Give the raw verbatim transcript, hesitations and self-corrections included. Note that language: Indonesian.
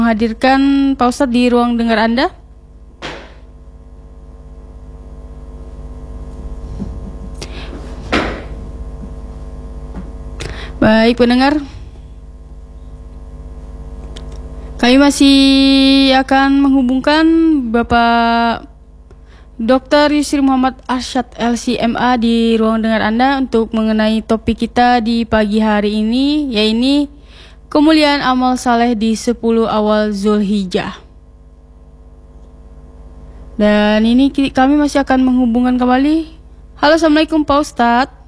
menghadirkan Pak Ustadz di ruang dengar Anda. Baik pendengar, kami masih akan menghubungkan Bapak Doktor Yusri Muhammad Arsyad L C M A di ruang dengar Anda untuk mengenai topik kita di pagi hari ini, yaitu kemuliaan amal saleh di sepuluh awal Zulhijjah. Dan ini kami masih akan menghubungkan kembali. Halo, Assalamualaikum Pak Ustadz.